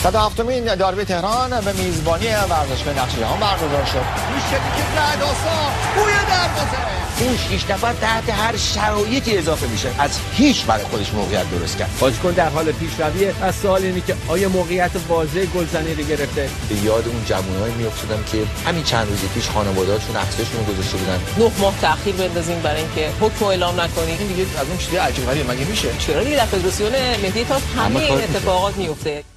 107مین داربی تهران به میزبانی ورزشگاه نقش‌جهان برگزار شد. میشه که رعدآسا بوی دروازه. اون 6 نفر تحت هر شرایطی اضافه میشه. از هیچ برای خودش موقعیت درست کرد. بازیکن در حال پیشرویه. از سوال اینه که آیا موقعیت واضح گلزنی رو گرفته؟ به یاد اون جوونایی میافتادم که همین چند روز پیش خانواده‌هاشون عکساشون رو گذاشته بودن. 9 ماه تأخیر بندازیم برای اینکه حکم اعلام نکنید. این دیگه از اون چیزای عجیب غریبه مگه میشه؟ چرا دیگه در فدراسیون ملی تا همه این اتفاقات میفته.